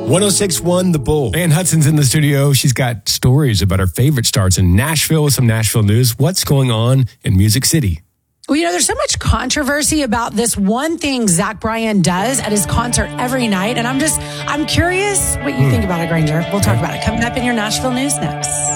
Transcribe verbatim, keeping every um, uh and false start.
one oh six point one The Bull. Ann Hudson's in the studio. She's got stories about her favorite starts in Nashville with some Nashville news. What's going on in Music City? Well, you know, there's so much controversy about this one thing Zach Bryan does at his concert every night. And I'm just, I'm curious what you mm. think about it, Granger. We'll talk about it coming up in your Nashville news next.